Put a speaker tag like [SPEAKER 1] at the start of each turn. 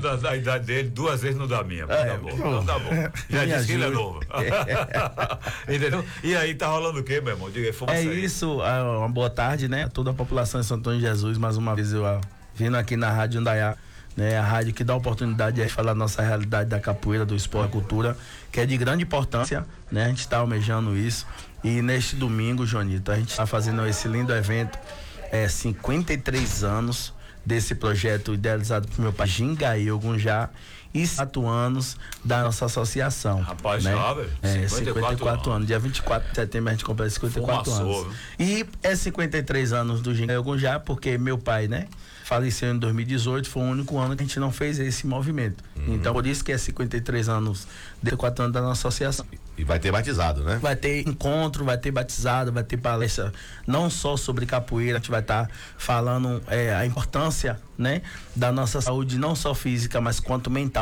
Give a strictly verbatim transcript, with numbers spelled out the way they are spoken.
[SPEAKER 1] da, da idade dele, duas vezes não dá minha. É, tá bom, então tá bom. Já disse que ele é novo. Entendeu? E aí, tá rolando o quê, meu irmão? Diga aí,
[SPEAKER 2] É aí. Isso, uma boa tarde, né? Toda a população de Santo Antônio de Jesus, mais uma vez eu vindo aqui na Rádio Indaiá, né? A rádio que dá a oportunidade de falar a nossa realidade da capoeira, do esporte, cultura, que é de grande importância, né? A gente está almejando isso. E neste domingo, Joanito, a gente está fazendo esse lindo evento, é cinquenta e três anos desse projeto idealizado por meu pai Gingaí Gunjá e quatro anos da nossa associação.
[SPEAKER 1] Rapaz,
[SPEAKER 2] né?
[SPEAKER 1] já, velho.
[SPEAKER 2] É, cinquenta e quatro anos. Dia vinte e quatro de setembro a gente completa cinquenta e quatro anos. E é cinquenta e três anos do Gingaí Gunjá, porque meu pai, né, faleceu em dois mil e dezoito, foi o único ano que a gente não fez esse movimento. Uhum. Então, por isso que é cinquenta e três anos, quatro anos da nossa associação.
[SPEAKER 3] E vai ter batizado, né?
[SPEAKER 2] Vai ter encontro, vai ter batizado, vai ter palestra, não só sobre capoeira, a gente vai estar tá falando é, a importância, né, da nossa saúde, não só física, mas quanto mental.